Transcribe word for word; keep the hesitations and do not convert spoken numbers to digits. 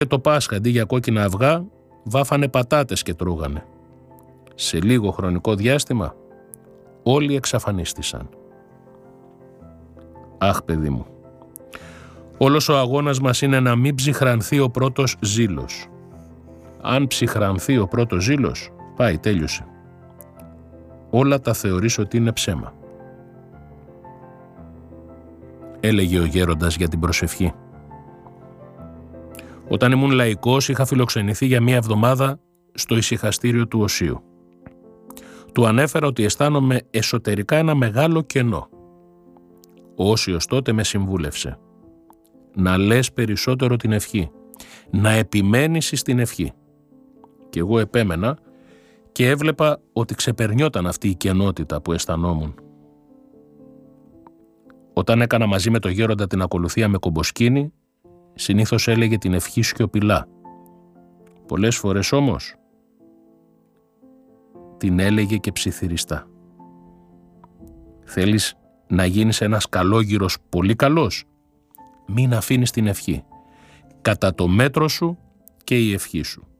Και το Πάσχα αντί για κόκκινα αυγά βάφανε πατάτες και τρώγανε. Σε λίγο χρονικό διάστημα όλοι εξαφανίστησαν. Αχ, παιδί μου, όλος ο αγώνας μας είναι να μην ψυχρανθεί ο πρώτος ζήλος. Αν ψυχρανθεί ο πρώτος ζήλος, πάει, τέλειωσε. Όλα τα θεωρείς ότι είναι ψέμα. Έλεγε ο γέροντας για την προσευχή. Όταν ήμουν λαϊκός είχα φιλοξενηθεί για μία εβδομάδα στο ησυχαστήριο του Οσίου. Του ανέφερα ότι αισθάνομαι εσωτερικά ένα μεγάλο κενό. Ο Όσιος τότε με συμβούλευσε. Να λες περισσότερο την ευχή. Να επιμένεις στην ευχή. Και εγώ επέμενα και έβλεπα ότι ξεπερνιόταν αυτή η κενότητα που αισθανόμουν. Όταν έκανα μαζί με το γέροντα την ακολουθία με κομποσκίνη, συνήθως έλεγε την ευχή σιωπηλά. Πολλές φορές όμως την έλεγε και ψιθυριστά. Θέλεις να γίνεις ένας καλόγυρος πολύ καλός? Μην αφήνεις την ευχή. Κατά το μέτρο σου και η ευχή σου.